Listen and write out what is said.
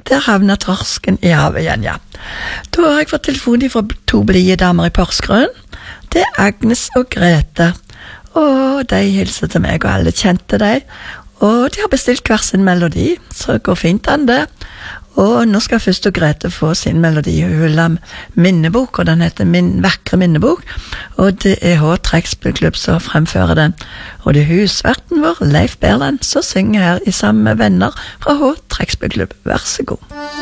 Der havner torsken i havet igjen, ja. Da har jeg fått telefon fra to blide damer i Porsgrunn. Det er Agnes og Grete. Og de hilser til meg, og alle kjente de. Og de har bestilt hver sin melodi, så det går fint an det. Og nå skal først og Grete få sin melodi. Hun vil ha minnebok, og den heter Min vakre minnebok. Og det er H-Trekkspillklubb som fremfører den. Og det er husverten vår, Leif Berland, som synger her i sammen med venner fra H-Trekkspillklubb. Vær så god.